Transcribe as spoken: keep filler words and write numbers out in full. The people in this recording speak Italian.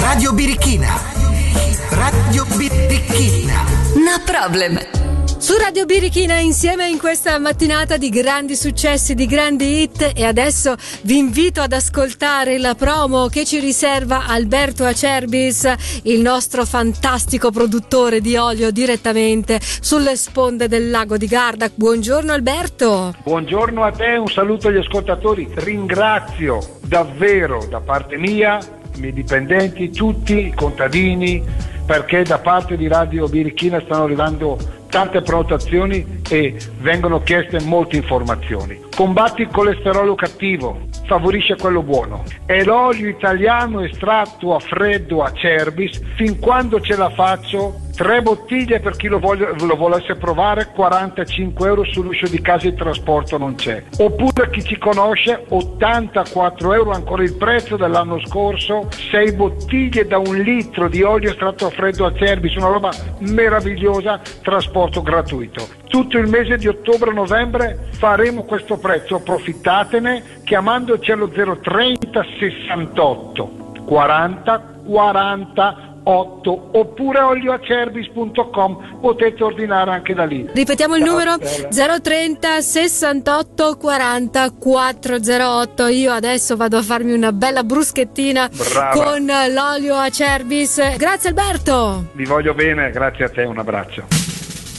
Radio Birichina. Radio Birichina. No problem. Su Radio Birichina insieme in questa mattinata di grandi successi, di grandi hit, e adesso vi invito ad ascoltare la promo che ci riserva Alberto Acerbis, il nostro fantastico produttore di olio direttamente sulle sponde del lago di Garda. Buongiorno Alberto. Buongiorno a te, un saluto agli ascoltatori. Ringrazio davvero da parte mia, i miei dipendenti, tutti i contadini, perché da parte di Radio Birichina stanno arrivando tante prenotazioni e vengono chieste molte informazioni. Combatti il colesterolo cattivo, favorisce quello buono. È l'olio italiano estratto a freddo Acerbis. Fin quando ce la faccio, tre bottiglie per chi lo, voglia, lo volesse provare, quarantacinque euro, sull'uscio di casa il trasporto non c'è. Oppure chi ci conosce, ottantaquattro euro, ancora il prezzo dell'anno scorso, sei bottiglie da un litro di olio estratto a freddo Acerbis, una roba meravigliosa, trasporto gratuito. Tutto il mese di ottobre-novembre faremo questo prezzo, approfittatene chiamandoci allo zero trenta sessantotto quaranta quaranta otto oppure olioacerbis punto com, potete ordinare anche da lì. Ripetiamo il numero: zero trenta sessantotto quaranta quattrocentotto. Io adesso vado a farmi una bella bruschettina. Brava. Con l'olio Acerbis. Grazie Alberto. Vi voglio bene, grazie a te, un abbraccio.